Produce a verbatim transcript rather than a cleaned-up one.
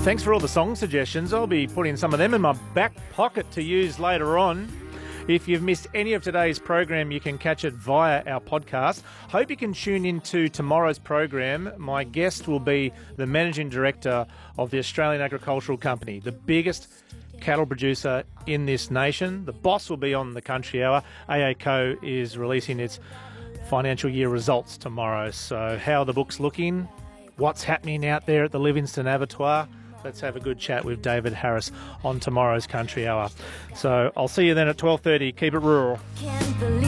Thanks for all the song suggestions. I'll be putting some of them in my back pocket to use later on. If you've missed any of today's program, you can catch it via our podcast. Hope you can tune into tomorrow's program. My guest will be the Managing Director of the Australian Agricultural Company, the biggest cattle producer in this nation. The boss will be on the Country Hour. A A C O is releasing its financial year results tomorrow. So how are the books looking? What's happening out there at the Livingston Abattoir? Let's have a good chat with David Harris on tomorrow's Country Hour. So I'll see you then at twelve thirty. Keep it rural.